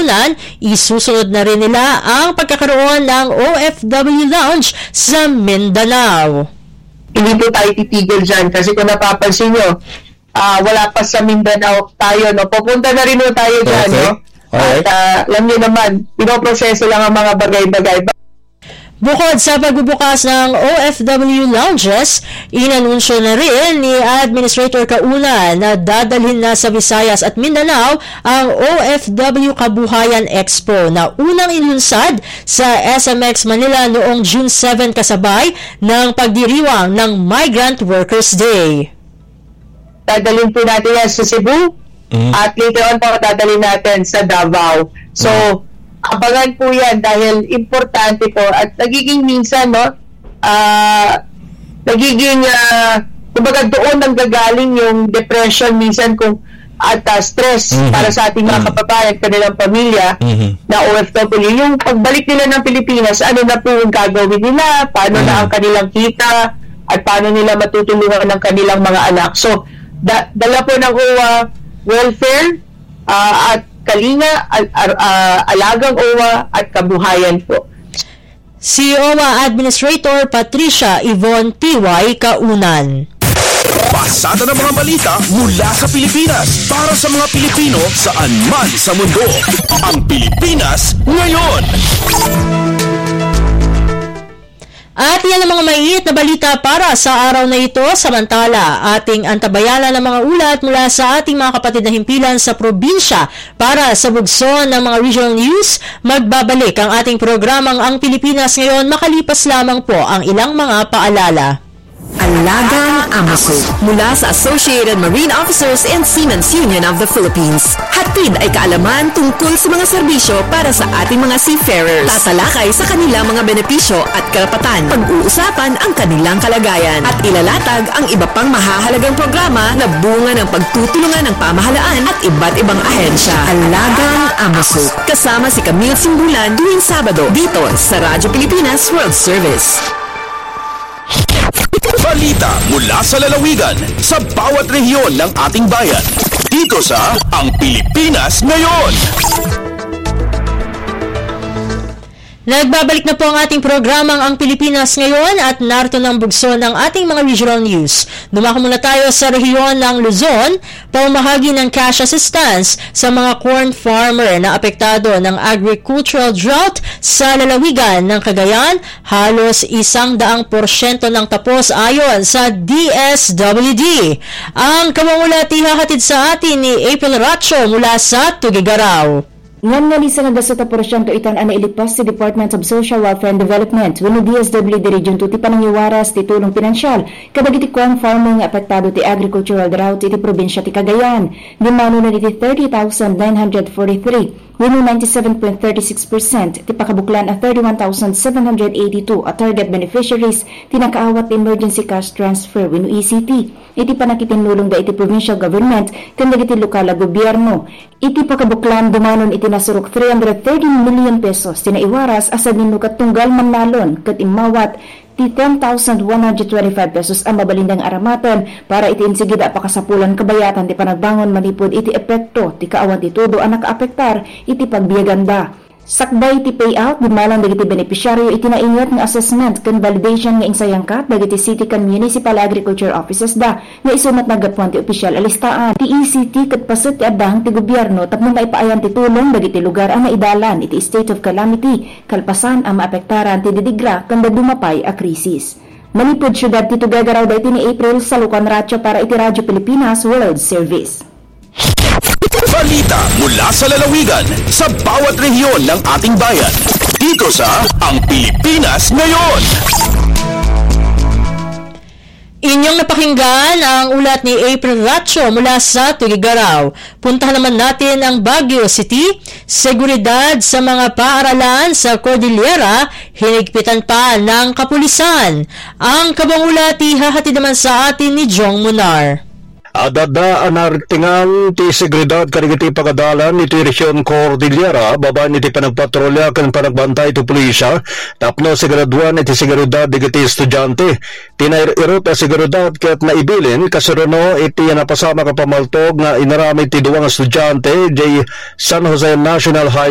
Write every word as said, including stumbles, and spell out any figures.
kaunan, isusunod na rin nila ang pagkakaroon ng O F W Lounge sa Mindanao. Hindi po tayo titigil dyan kasi kung napapansin nyo, uh, wala pa sa Mindanao tayo, no? Pupunta na rin po tayo dyan, okay. no? At uh, alam nyo naman, pinoproseso lang ang mga bagay-bagay. Bukod sa pagbubukas ng O F W lounges, inanunsyo na rin ni Administrator Kauna na dadalhin na sa Visayas at Mindanao ang O F W Kabuhayan Expo na unang ilunsad sa S M X Manila noong June seventh kasabay ng pagdiriwang ng Migrant Workers Day. Dadalhin po natin yan sa Cebu mm. at later on po dadalhin natin sa Davao. So, mm. abangan po yan dahil importante po at nagiging minsan, no, uh, nagiging, uh, kumbaga doon nang gagaling yung depression minsan kung at uh, stress mm-hmm. para sa ating mga mm-hmm. kababayan, kanilang pamilya mm-hmm. na O F W. Yung pagbalik nila ng Pilipinas, ano na po yung gagawin nila, paano mm-hmm. na ang kanilang kita, at paano nila matutulungan ng kanilang mga anak. So, da- dala po ng O W A welfare uh, at Kalinga, al- al- uh, Alagang O W A at Kabuhayan po. Si O W A Administrator Patricia Yvonne T Y Kaunan. Pasada ng mga balita mula sa Pilipinas para sa mga Pilipino saan man sa mundo. Ang Pilipinas Ngayon. At yan ang mga maiit na balita para sa araw na ito. Samantala, ating antabayanan ng mga ulat mula sa ating mga kapatid na himpilan sa probinsya para sa bugso ng mga regional news. Magbabalik ang ating programang Ang Pilipinas Ngayon makalipas lamang po ang ilang mga paalala. Alagang Amoso mula sa Associated Marine Officers and Seamen's Union of the Philippines. Hatid ay kaalaman tungkol sa mga serbisyo para sa ating mga seafarers. Tatalakay sa kanilang mga benepisyo at karapatan. Pag-uusapan ang kanilang kalagayan at ilalatag ang iba pang mahahalagang programa na bunga ng pagtutulungan ng pamahalaan at iba't ibang ahensya. Alagang Amoso kasama si Camille Simbulan tuwing Sabado dito sa Radyo Pilipinas World Service. Balita mula sa lalawigan sa bawat rehiyon ng ating bayan. Dito sa Ang Pilipinas Ngayon. Nagbabalik na po ang ating programang Ang Pilipinas Ngayon at narito ng bugso ng ating mga regional news. Dumako muna tayo sa rehiyon ng Luzon, pamahagi ng cash assistance sa mga corn farmer na apektado ng agricultural drought sa lalawigan ng Cagayan, halos isang daang porsyento ng tapos ayon sa D S W D. Ang kamangulat ihahatid sa atin ni April Racho mula sa Tuguegarao. Ngam nga lisa nga dasota porsyento itan ana ilipas si Department of Social Welfare and Development wenno D S W D Region two ti panangiwaras ti tulong pinansyal kadag iti corn farming nga apektado ti agricultural drought iti probinsya ti Cagayan. Dimano na iti thirty thousand nine hundred forty-three wenno ninety-seven point three six percent ti pakabuklan a thirty-one thousand seven hundred eighty-two at target beneficiaries ti nakaawat ti emergency cash transfer wenno E C T. Iti panakitinulong da iti provincial government ken dagiti lokal a gobyerno. Iti pakabuklan dumanon iti nasurok three hundred thirty million pesos tinaiwaras asad nino kat tunggal manlalon kat imawat ti ten thousand one hundred twenty-five pesos ang mabalindang aramatan para iti insigida pakasapulan kabayatan ti panagbangon manipod iti epekto ti kaawan ti todo ang nakaapektar iti pagbiyagan ba. Sakbay ti payout bimalang dagiti beneficiaryo iti naingat nga assessment ken validation nga insayangkat dagiti city ken municipal agriculture offices da nga isumat nagapuan ti opisyal alistaan ti E C T ket paset ti adang ti gobyerno tapno naipaayan ti tulong dagiti lugar ang naidalan iti state of calamity kalpasan ang maapektaran ti didigra ken dumapay a krisis. Manipod syudad ti Tuguegarao dayti ni April sa Lucan Ratio para iti Radyo Pilipinas World Service. Balita mula sa lalawigan sa bawat rehiyon ng ating bayan. Dito sa Ang Pilipinas Ngayon. Inyong napakinggan ang ulat ni April Racho mula sa Tuguegarao. Puntahan naman natin ang Baguio City. Seguridad sa mga paaralan sa Cordillera, hinigpitan pa ng kapulisan. Ang kabangulat ihahatid naman sa atin ni Jong Munar. Adada anartingan ti seguridad kanigiti pagadalan iti Region Cordillera babaen iti panagpatrolya ken panagbantay ti pulisya tapno siguraduan iti seguridad digiti estudyante tinairot a seguridad ket naibilin kasuruno iti napasama ka pamaltog nga inaramid ti duwang estudyante di San Jose National High